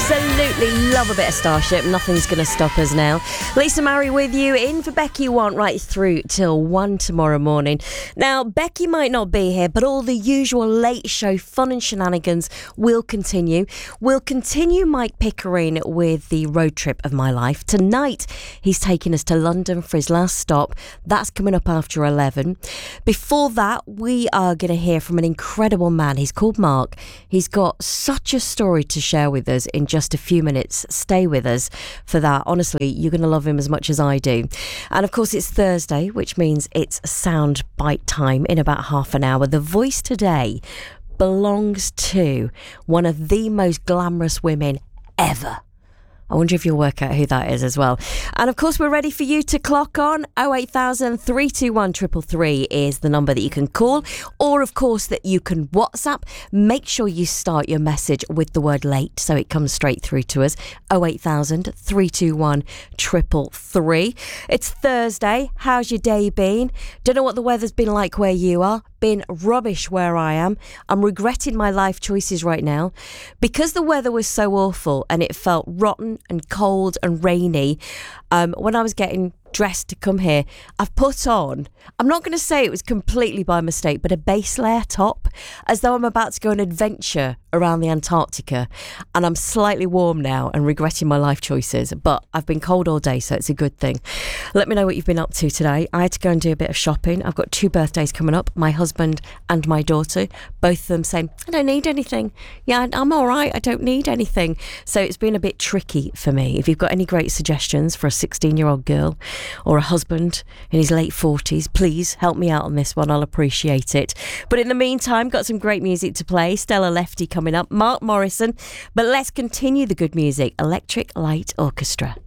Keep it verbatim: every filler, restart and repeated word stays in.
Absolutely love a bit of Starship. Nothing's going to stop us now. Lisa Murray with you in for Becky Want right through till one tomorrow morning. Now, Becky might not be here, but all the usual late show fun and shenanigans will continue. We'll continue Mike Pickering with the road trip of my life. Tonight, he's taking us to London for his last stop. That's coming up after eleven. Before that, we are going to hear from an incredible man. He's called Mark. He's got such a story to share with us in just a few minutes. Stay with us for that. Honestly, you're going to love him as much as I do. And of course, it's Thursday, which means it's sound bite time in about half an hour. The voice today belongs to one of the most glamorous women ever. I wonder if you'll work out who that is as well. And of course, we're ready for you to clock on. oh eight thousand, three two one, three three three is the number that you can call. Or, of course, that you can WhatsApp. Make sure you start your message with the word late so it comes straight through to us. oh eight thousand, three two one, three three three. It's Thursday. How's your day been? Don't know what the weather's been like where you are. Been rubbish where I am. I'm regretting my life choices right now. Because the weather was so awful and it felt rotten and cold and rainy, um, when I was getting dressed to come here, I've put on, I'm not going to say it was completely by mistake, but a base layer top, as though I'm about to go on an adventure around the Antarctica. And I'm slightly warm now and regretting my life choices, but I've been cold all day, so it's a good thing. Let me know what you've been up to today. I had to go and do a bit of shopping. I've got two birthdays coming up, my husband and my daughter, both of them saying, I don't need anything. Yeah, I'm all right. I don't need anything. So it's been a bit tricky for me. If you've got any great suggestions for a sixteen-year-old girl or a husband in his late forties, please help me out on this one. I'll appreciate it. But in the meantime, got some great music to play. Stella Lefty coming up, Mark Morrison. But let's continue the good music. Electric Light Orchestra.